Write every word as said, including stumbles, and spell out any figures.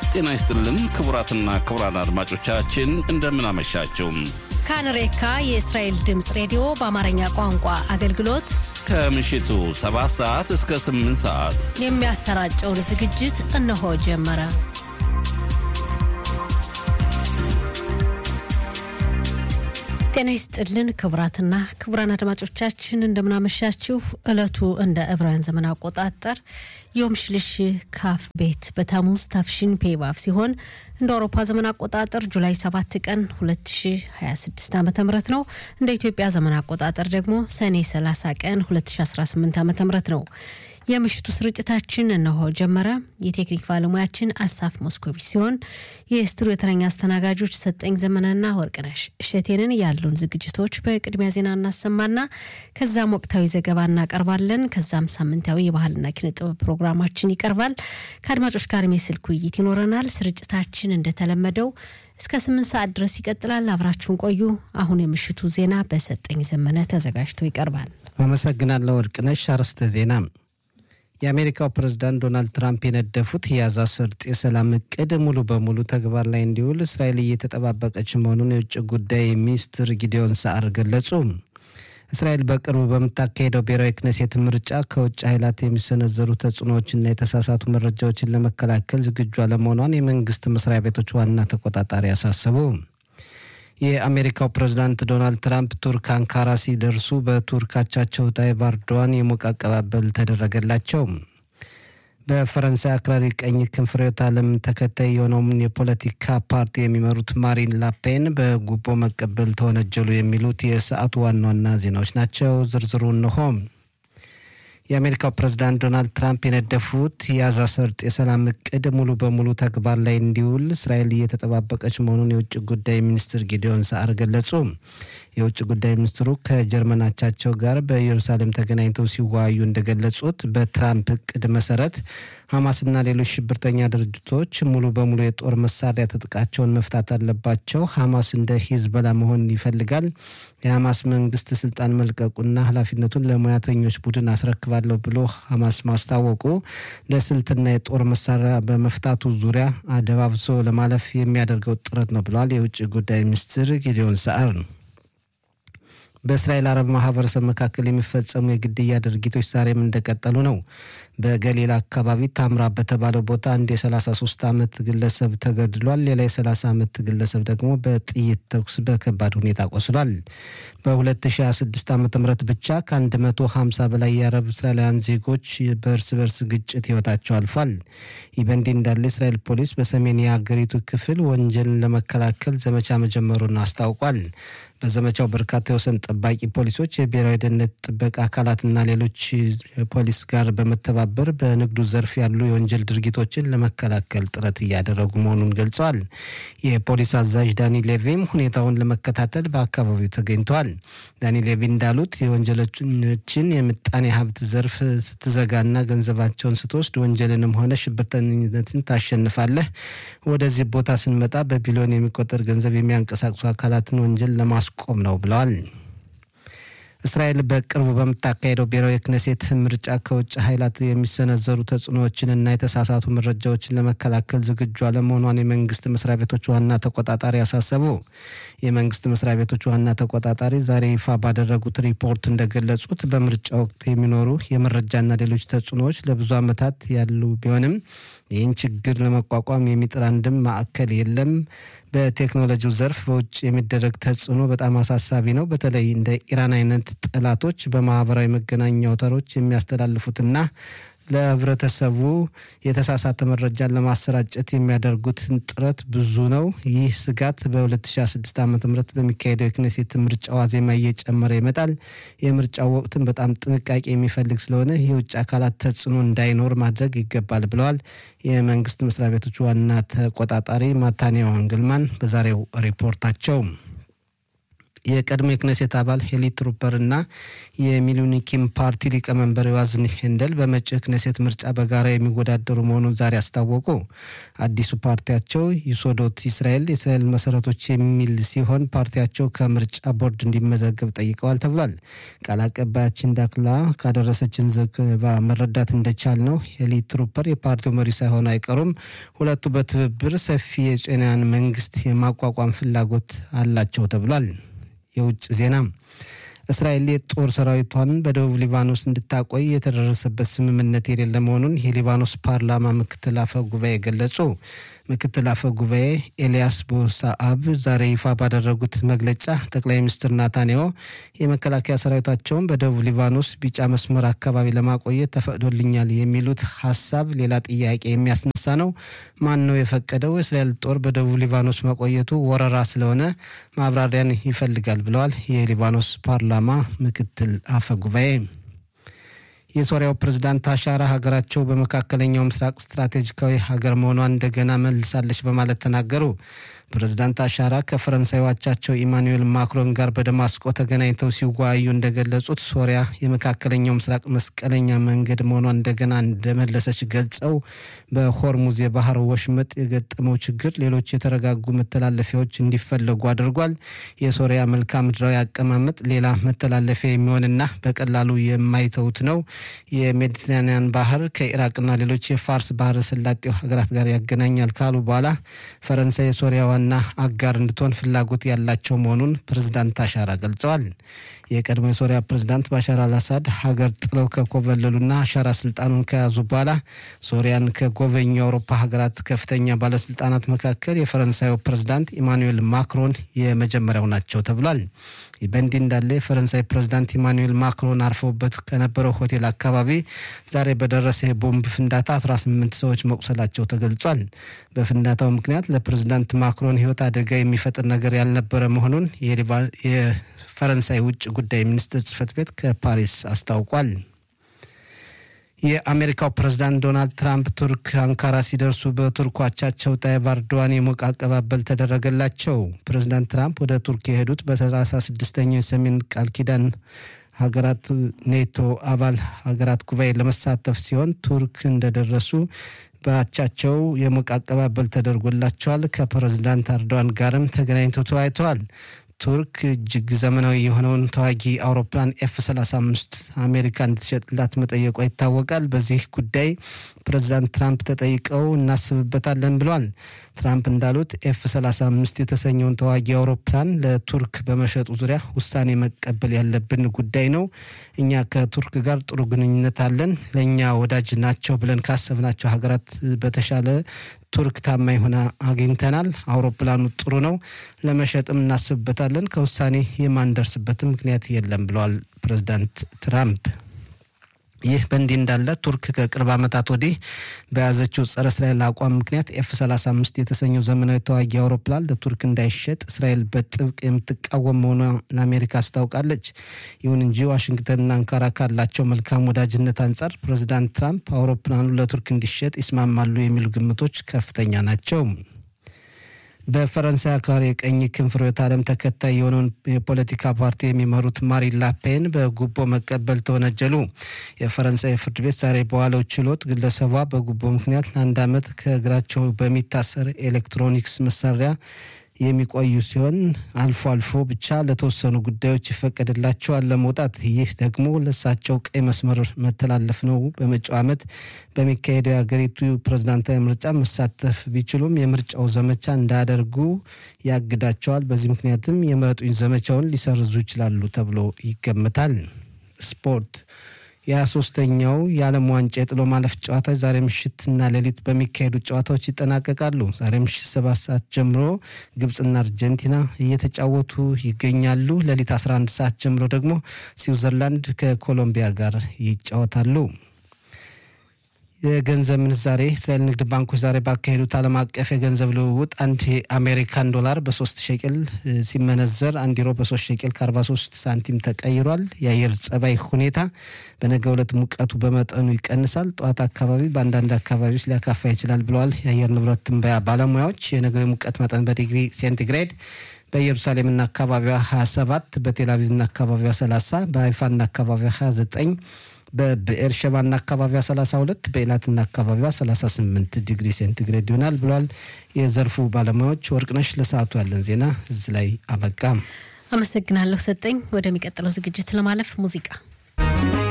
ጤና ይስጥልን ክቡራትና ክቡራን አድማጮቻችን እንደምን አመሻችሁ። ካንሬካ የእስራኤል ድምጽ ሬዲዮ በአማርኛ ቋንቋ አገልግሎት ከምሽቱ ሰባት ሰዓት እስከ ስምንት ሰዓት የሚያሰራጨውን ዝግጅት እነሆ ጀመረ። ጤና ይስጥልን ክቡራትና ክቡራን አድማጮቻችን እንደምን አመሻችሁ። እለቱ እንደ ዕብራውያን ዘመን አቆጣጠር ዮም ሽልሽ ካፍ ቤት በታሙዝ ታፍሺን ፔባፍ ሲሆን እንደ አውሮፓ ዘመን አቆጣጠር ጁላይ ሰባት ቀን ሁለት ሺህ ሃያ ስድስት ዓመተ ምህረት ነው። እንደ ኢትዮጵያ ዘመን አቆጣጠር ደግሞ ሰኔ ሰላሳ ቀን ሁለት ሺህ አስራ ስምንት ዓመተ ምህረት ነው። የምሽቱ ስርጭታችን እነሆ ጀመረ። የቴክኒክ ባለሙያችን አሳፍ ሞስኮቪች ሲሆን የስቱዲዮ ተረኛ አስተናጋጆች ሰጠኝ ዘመናና ወርቅነሽ እሸቴንን ያሉን ዝግጅቶች በቅድሚያ ዜና እናሰማና ከዛም ወቅታዊ ዘገባ እናቀርባለን። ከዛም ሳምንታዊ የባህልና ኪነ ጥበብ ፕሮግራማችን ይቀርባል። ከአድማጮች ጋር የስልክ ውይይት ይኖረናል። ስርጭታችን እንደተለመደው እስከ ስምንት ሰዓት ድረስ ይቀጥላል። አብራችሁን ቆዩ። አሁን የምሽቱ ዜና በሰጠኝ ዘመነ ተዘጋጅቶ ይቀርባል። አመሰግናለሁ ወርቅነሽ። አርዕስተ ዜና። የአሜሪካው ፕሬዝዳንት ዶናልድ ትራምፕ የነደፉት የጋዛ ሰርጥ የሰላም እቅድ ሙሉ በሙሉ ተግባር ላይ እንዲውል እስራኤል እየተጠባበቀች መሆኑን የውጭ ጉዳይ ሚኒስትር ጊዲዮን ሳር ገለጹ። እስራኤል በቅርቡ በምታካሄደው ብሔራዊ ክኔሴት ምርጫ ከውጭ ኃይላት የሚሰነዘሩ ተጽዕኖዎችና የተሳሳቱ መረጃዎችን ለመከላከል ዝግጁ አለመሆኗን የመንግስት መስሪያ ቤቶች ዋና ተቆጣጣሪ አሳሰቡ። የአሜሪካው ፕሬዝዳንት ዶናልድ ትራምፕ ቱርክ አንካራ ሲደርሱ በቱርክ አቻቸው ታይብ ኤርዶዋን የሞቀ አቀባበል ተደረገላቸው። በፈረንሳይ አክራሪ ቀኝ ክንፍ ርዕዮተ ዓለም ተከታይ የሆነውን የፖለቲካ ፓርቲ የሚመሩት ማሪን ላፔን በጉቦ መቀበል ተወነጀሉ። የሚሉት የሰዓቱ ዋና ዋና ዜናዎች ናቸው። ዝርዝሩ እንሆ። የአሜሪካው ፕሬዝዳንት ዶናልድ ትራምፕ የነደፉት የጋዛ ሰርጥ የሰላም እቅድ ሙሉ በሙሉ ተግባር ላይ እንዲውል እስራኤል እየተጠባበቀች መሆኑን የውጭ ጉዳይ ሚኒስትር ጊዲዮን ሳር ገለጹ። የውጭ ጉዳይ ሚኒስትሩ ከጀርመን አቻቸው ጋር በኢየሩሳሌም ተገናኝተው ሲወያዩ እንደገለጹት በትራምፕ እቅድ መሰረት ሐማስና ሌሎች ሽብርተኛ ድርጅቶች ሙሉ በሙሉ የጦር መሳሪያ ትጥቃቸውን መፍታት አለባቸው። ሐማስ እንደ ሂዝቦላ መሆን ይፈልጋል። የሐማስ መንግስት ስልጣን መልቀቁና ኃላፊነቱን ለሙያተኞች ቡድን አስረክባለሁ ብሎ ሐማስ ማስታወቁ ለስልትና የጦር መሳሪያ በመፍታቱ ዙሪያ አደባብሶ ለማለፍ የሚያደርገው ጥረት ነው ብለዋል የውጭ ጉዳይ ሚኒስትር ጊዲዮን ሳር። በእስራኤል አረብ ማህበረሰብ መካከል የሚፈጸሙ የግድያ ድርጊቶች ዛሬም እንደቀጠሉ ነው። በገሊላ አካባቢ ታምራ በተባለው ቦታ አንድ የ33 ዓመት ግለሰብ ተገድሏል። ሌላ የ30 ዓመት ግለሰብ ደግሞ በጥይት ተኩስ በከባድ ሁኔታ ቆስሏል። በ2026 ዓ.ም ብቻ ከ150 በላይ የአረብ እስራኤላውያን ዜጎች በእርስ በርስ ግጭት ህይወታቸው አልፏል። ይህ በእንዲህ እንዳለ እስራኤል ፖሊስ በሰሜን የሀገሪቱ ክፍል ወንጀልን ለመከላከል ዘመቻ መጀመሩን አስታውቋል። በዘመቻው በርካታ የወሰን ጠባቂ ፖሊሶች፣ የብሔራዊ ደህንነት ጥበቃ አካላትና ሌሎች ፖሊስ ጋር በመተባበር በንግዱ ዘርፍ ያሉ የወንጀል ድርጊቶችን ለመከላከል ጥረት እያደረጉ መሆኑን ገልጸዋል። የፖሊስ አዛዥ ዳኒ ሌቪም ሁኔታውን ለመከታተል በአካባቢው ተገኝተዋል። ዳኒ ሌቪ እንዳሉት የወንጀለኞችን የምጣኔ ሀብት ዘርፍ ስትዘጋና ገንዘባቸውን ስትወስድ ወንጀልንም ሆነ ሽብርተኝነትን ታሸንፋለህ። ወደዚህ ቦታ ስንመጣ በቢሊዮን የሚቆጠር ገንዘብ የሚያንቀሳቅሱ አካላትን ወንጀል ለማስ ቆም ነው ብለዋል። እስራኤል በቅርቡ በምታካሄደው ብሔራዊ ክኔሴት ምርጫ ከውጭ ኃይላት የሚሰነዘሩ ተጽዕኖዎችንና የተሳሳቱ መረጃዎችን ለመከላከል ዝግጁ አለመሆኗን የመንግስት መስሪያ ቤቶች ዋና ተቆጣጣሪ አሳሰቡ። የመንግስት መስሪያ ቤቶች ዋና ተቆጣጣሪ ዛሬ ይፋ ባደረጉት ሪፖርት እንደገለጹት በምርጫ ወቅት የሚኖሩ የመረጃና ሌሎች ተጽዕኖዎች ለብዙ ዓመታት ያሉ ቢሆንም ይህን ችግር ለመቋቋም የሚጥር አንድም ማዕከል የለም። በቴክኖሎጂው ዘርፍ በውጭ የሚደረግ ተጽዕኖ በጣም አሳሳቢ ነው። በተለይ እንደ ኢራን አይነት ጠላቶች በማህበራዊ መገናኛ አውታሮች የሚያስተላልፉትና ለህብረተሰቡ የተሳሳተ መረጃን ለማሰራጨት የሚያደርጉት ጥረት ብዙ ነው። ይህ ስጋት በ2026 ዓ.ም በሚካሄደው የክኔሴት ምርጫ ዋዜማ እየጨመረ ይመጣል። የምርጫው ወቅትም በጣም ጥንቃቄ የሚፈልግ ስለሆነ የውጭ አካላት ተጽዕኖ እንዳይኖር ማድረግ ይገባል ብለዋል የመንግስት መስሪያ ቤቶች ዋና ተቆጣጣሪ ማታንያሁ አንግልማን በዛሬው ሪፖርታቸው። የቀድሞ የክኔሴት አባል ሄሊ ትሩፐር እና የሚሉኒኪም ፓርቲ ሊቀመንበር ዮአዝኒ ሄንደል በመጪው ክኔሴት ምርጫ በጋራ የሚወዳደሩ መሆኑን ዛሬ አስታወቁ። አዲሱ ፓርቲያቸው ይሶዶት እስራኤል የእስራኤል መሰረቶች የሚል ሲሆን ፓርቲያቸው ከምርጫ ቦርድ እንዲመዘገብ ጠይቀዋል ተብሏል። ቃል አቀባያችን ዳክላ ካደረሰችን ዘገባ መረዳት እንደቻል ነው ሄሊ ትሩፐር የፓርቲው መሪ ሳይሆኑ አይቀሩም። ሁለቱ በትብብር ሰፊ የጤናን መንግስት የማቋቋም ፍላጎት አላቸው ተብሏል። የውጭ ዜና እስራኤል የጦር ሰራዊቷን በደቡብ ሊባኖስ እንድታቆይ የተደረሰበት ስምምነት የሌለ መሆኑን የሊባኖስ ፓርላማ ምክትል አፈ ጉባኤ ገለጹ። ምክትል አፈ ጉባኤ ኤልያስ ቦሳአብ ዛሬ ይፋ ባደረጉት መግለጫ ጠቅላይ ሚኒስትር ናታንያሁ የመከላከያ ሰራዊታቸውን በደቡብ ሊባኖስ ቢጫ መስመር አካባቢ ለማቆየት ተፈቅዶልኛል የሚሉት ሐሳብ ሌላ ጥያቄ የሚያስነሳ ነው። ማን ነው የፈቀደው? የእስራኤል ጦር በደቡብ ሊባኖስ መቆየቱ ወረራ ስለሆነ ማብራሪያን ይፈልጋል ብለዋል የሊባኖስ ፓርላማ ምክትል አፈ ጉባኤ። የሶሪያው ፕሬዝዳንት አሻራ ሀገራቸው በመካከለኛው ምስራቅ ስትራቴጂካዊ ሀገር መሆኗን እንደገና መልሳለች በማለት ተናገሩ። ፕሬዝዳንት አሻራ ከፈረንሳይ አቻቸው ኢማኑኤል ማክሮን ጋር በደማስቆ ተገናኝተው ሲወያዩ እንደገለጹት ሶሪያ የመካከለኛው ምስራቅ መስቀለኛ መንገድ መሆኗን እንደገና እንደመለሰች ገልጸው በሆርሙዝ የባህር ወሽመጥ የገጠመው ችግር ሌሎች የተረጋጉ መተላለፊያዎች እንዲፈለጉ አድርጓል። የሶሪያ መልክዓ ምድራዊ አቀማመጥ ሌላ መተላለፊያ የሚሆንና በቀላሉ የማይተውት ነው። የሜዲትራኒያን ባህር ከኢራቅና ሌሎች የፋርስ ባህረ ሰላጤው ሀገራት ጋር ያገናኛል ካሉ በኋላ ፈረንሳይ የሶሪያ ዋና አጋር እንድትሆን ፍላጎት ያላቸው መሆኑን ፕሬዝዳንት አሻራ ገልጸዋል። የቀድሞ የሶሪያ ፕሬዝዳንት ባሻር አልአሳድ ሀገር ጥለው ከኮበለሉና አሻራ ስልጣኑን ከያዙ በኋላ ሶሪያን ከጎበኙ የአውሮፓ ሀገራት ከፍተኛ ባለስልጣናት መካከል የፈረንሳዩ ፕሬዝዳንት ኢማኑኤል ማክሮን የመጀመሪያው ናቸው ተብሏል። በእንዲህ እንዳለ የፈረንሳይ ፕሬዝዳንት ኢማኑኤል ማክሮን አርፈውበት ከነበረው ሆቴል አካባቢ ዛሬ በደረሰ የቦምብ ፍንዳታ አስራ ስምንት ሰዎች መቁሰላቸው ተገልጿል። በፍንዳታው ምክንያት ለፕሬዝዳንት ማክሮን ሕይወት አደጋ የሚፈጥር ነገር ያልነበረ መሆኑን የፈረንሳይ ውጭ ጉዳይ ሚኒስትር ጽሕፈት ቤት ከፓሪስ አስታውቋል። የአሜሪካው ፕሬዝዳንት ዶናልድ ትራምፕ ቱርክ አንካራ ሲደርሱ በቱርክ አቻቸው ታይብ ኤርዶዋን የሞቀ አቀባበል ተደረገላቸው። ፕሬዝዳንት ትራምፕ ወደ ቱርክ የሄዱት በሰላሳ ስድስተኛው የሰሜን ቃል ኪዳን ሀገራት ኔቶ አባል ሀገራት ጉባኤ ለመሳተፍ ሲሆን ቱርክ እንደደረሱ በአቻቸው የሞቀ አቀባበል ተደርጎላቸዋል። ከፕሬዝዳንት ኤርዶዋን ጋርም ተገናኝተው ተወያይተዋል። ቱርክ እጅግ ዘመናዊ የሆነውን ተዋጊ አውሮፕላን ኤፍ ሰላሳ አምስት አሜሪካ እንድትሸጥላት መጠየቋ ይታወቃል። በዚህ ጉዳይ ፕሬዝዳንት ትራምፕ ተጠይቀው እናስብበታለን ብለዋል። ትራምፕ እንዳሉት ኤፍ ሰላሳ አምስት የተሰኘውን ተዋጊ አውሮፕላን ለቱርክ በመሸጡ ዙሪያ ውሳኔ መቀበል ያለብን ጉዳይ ነው። እኛ ከቱርክ ጋር ጥሩ ግንኙነት አለን። ለእኛ ወዳጅ ናቸው ብለን ካሰብናቸው ሀገራት በተሻለ ቱርክ ታማኝ ሆና አግኝተናል። አውሮፕላኑ ጥሩ ነው፣ ለመሸጥም እናስብበታለን። ከውሳኔ የማንደርስበትም ምክንያት የለም ብለዋል ፕሬዝዳንት ትራምፕ። ይህ በእንዲህ እንዳለ ቱርክ ከቅርብ ዓመታት ወዲህ በያዘችው ጸረ እስራኤል አቋም ምክንያት ኤፍ ሰላሳ አምስት የተሰኘው ዘመናዊ ተዋጊ አውሮፕላን ለቱርክ እንዳይሸጥ እስራኤል በጥብቅ የምትቃወም መሆኗን ለአሜሪካ አስታውቃለች። ይሁን እንጂ ዋሽንግተንና አንካራ ካላቸው መልካም ወዳጅነት አንጻር ፕሬዝዳንት ትራምፕ አውሮፕላኑ ለቱርክ እንዲሸጥ ይስማማሉ የሚሉ ግምቶች ከፍተኛ ናቸው። በፈረንሳይ አክራሪ የቀኝ ክንፍ ርዕዮተ ዓለም ተከታይ የሆነውን የፖለቲካ ፓርቲ የሚመሩት ማሪን ላፔን በጉቦ መቀበል ተወነጀሉ። የፈረንሳይ ፍርድ ቤት ዛሬ በዋለው ችሎት ግለሰቧ በጉቦ ምክንያት ለአንድ ዓመት ከእግራቸው በሚታሰር ኤሌክትሮኒክስ መሳሪያ የሚቆዩ ሲሆን አልፎ አልፎ ብቻ ለተወሰኑ ጉዳዮች ይፈቀድላቸዋል ለመውጣት። ይህ ደግሞ ለሳቸው ቀይ መስመር መተላለፍ ነው። በመጪው ዓመት በሚካሄደው የሀገሪቱ ፕሬዝዳንታዊ ምርጫ መሳተፍ ቢችሉም የምርጫው ዘመቻ እንዳያደርጉ ያግዳቸዋል። በዚህ ምክንያትም የምረጡኝ ዘመቻውን ሊሰርዙ ይችላሉ ተብሎ ይገመታል። ስፖርት የሶስተኛው የዓለም ዋንጫ የጥሎ ማለፍ ጨዋታዎች ዛሬ ምሽትና ሌሊት በሚካሄዱ ጨዋታዎች ይጠናቀቃሉ። ዛሬ ምሽት ሰባት ሰዓት ጀምሮ ግብጽና አርጀንቲና እየተጫወቱ ይገኛሉ። ሌሊት አስራ አንድ ሰዓት ጀምሮ ደግሞ ስዊዘርላንድ ከኮሎምቢያ ጋር ይጫወታሉ። የገንዘብ ምንዛሬ እስራኤል ንግድ ባንኮች ዛሬ ባካሄዱት ዓለም አቀፍ የገንዘብ ልውውጥ አንድ የአሜሪካን ዶላር በሶስት ሸቅል ሲመነዘር አንድ ዩሮ በሶስት ሸቅል ከአርባ ሶስት ሳንቲም ተቀይሯል። የአየር ጸባይ ሁኔታ በነገው ዕለት ሙቀቱ በመጠኑ ይቀንሳል። ጠዋት አካባቢ በአንዳንድ አካባቢዎች ሊያካፋ ይችላል ብለዋል የአየር ንብረት ትንበያ ባለሙያዎች። የነገው ሙቀት መጠን በዲግሪ ሴንቲግሬድ በኢየሩሳሌምና አካባቢዋ ሀያ ሰባት በቴል አቪቭና አካባቢዋ ሰላሳ በሃይፋና አካባቢዋ ሀያ ዘጠኝ በብኤር ሸባና አካባቢዋ ሰላሳ ሁለት በኢላትና አካባቢዋ ሰላሳ ስምንት ዲግሪ ሴንቲግሬድ ይሆናል ብሏል የዘርፉ ባለሙያዎች። ወርቅነሽ ለሰዓቱ ያለን ዜና እዚህ ላይ አበቃ። አመሰግናለሁ ሰጠኝ። ወደሚቀጥለው ዝግጅት ለማለፍ ሙዚቃ